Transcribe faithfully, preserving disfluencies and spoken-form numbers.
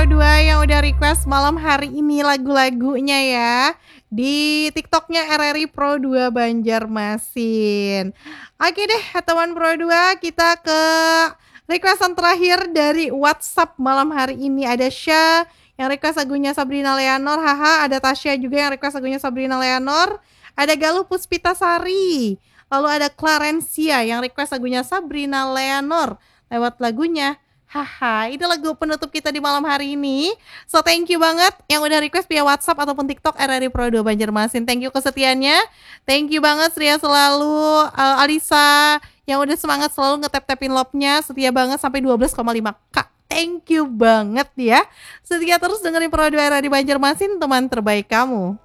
dua yang udah request malam hari ini lagu-lagunya ya di TikToknya R R I Pro dua Banjarmasin. Oke deh teman Pro dua, kita ke requestan terakhir dari WhatsApp malam hari ini. Ada Syah yang request lagunya Sabrina Leonor, haha. Ada Tasya juga yang request lagunya Sabrina Leonor. Ada Galuh Puspitasari. Lalu ada Clarencia yang request lagunya Sabrina Leonor lewat lagunya Haha. Itu lagu penutup kita di malam hari ini. So thank you banget yang udah request via WhatsApp ataupun TikTok R R I Pro dua Banjarmasin. Thank you kesetiaannya. Thank you banget Ria selalu, uh, Alisa yang udah semangat selalu ngetap-tapin love-nya, setia banget sampai dua belas koma lima K. Thank you banget ya. Setia terus dengerin Pro dua R R I Banjarmasin, teman terbaik kamu.